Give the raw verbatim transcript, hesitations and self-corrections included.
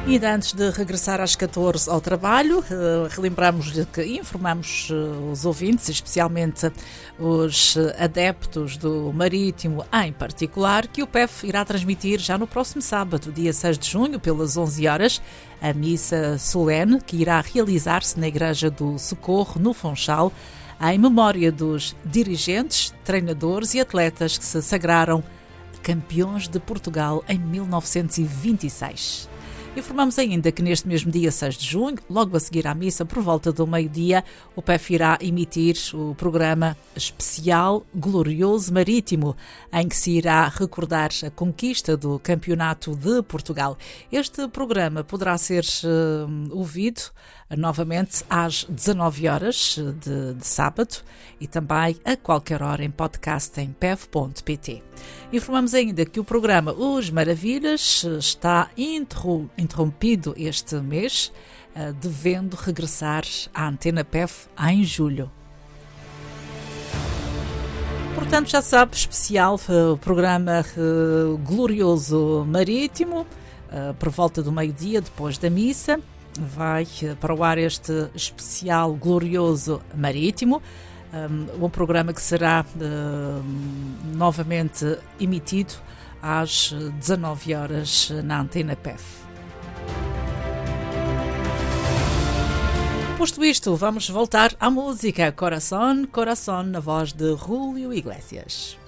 E antes de regressar às catorze ao trabalho, relembramos que informamos os ouvintes, especialmente os adeptos do Marítimo em particular, que o P E F irá transmitir já no próximo sábado, dia seis de junho, pelas onze horas, a missa solene que irá realizar-se na Igreja do Socorro, no Funchal, em memória dos dirigentes, treinadores e atletas que se sagraram campeões de Portugal em mil novecentos e vinte e seis. Informamos ainda que neste mesmo dia seis de junho, logo a seguir à missa, por volta do meio-dia, o P E F irá emitir o programa especial Glorioso Marítimo, em que se irá recordar a conquista do Campeonato de Portugal. Este programa poderá ser uh, ouvido uh, novamente às dezanove horas de, de sábado e também a qualquer hora em podcast em p e f ponto p t. Informamos ainda que o programa Os Maravilhas está interrompido este mês, devendo regressar à Antena P E F em julho. Portanto, já sabe, especial o programa Glorioso Marítimo, por volta do meio-dia, depois da missa, vai para o ar este especial Glorioso Marítimo. Um, um programa que será uh, novamente emitido às dezanove horas na Antena P E F. Posto isto, vamos voltar à música. Coração, Coração, na voz de Julio Iglesias.